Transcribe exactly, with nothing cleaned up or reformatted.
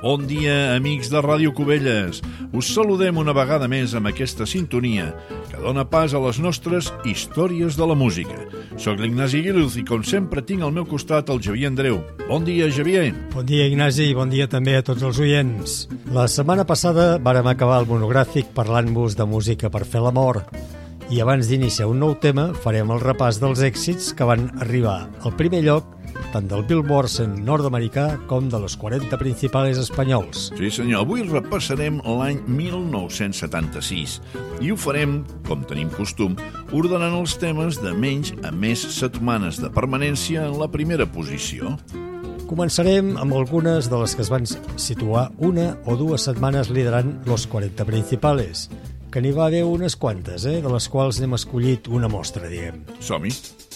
Bon dia, amics de Ràdio Cubelles. Us saludem una vegada més amb aquesta sintonia que dona pas a les nostres històries de la música. Soc l'Ignasi Guiluz i, com sempre, tinc al meu costat el Xavier Andreu. Bon dia, Xavier. Bon dia, Ignasi, i bon dia també a tots els oients. La setmana passada vàrem acabar el monogràfic parlant-vos de música per fer l'amor. I abans d'iniciar un nou tema, farem el repàs dels èxits que van arribar al primer lloc tant del Billboard nord-americà com de les quaranta principals espanyols. Sí, senyor. Avui repassarem l'any mil nou-cents setanta-sis i ho farem, com tenim costum, ordenant els temes de menys a més setmanes de permanència en la primera posició. Començarem amb algunes de les que es van situar una o dues setmanes liderant los quaranta principales, que n'hi va haver unes quantes, eh, de les quals n'hem escollit una mostra, diguem. Som-hi.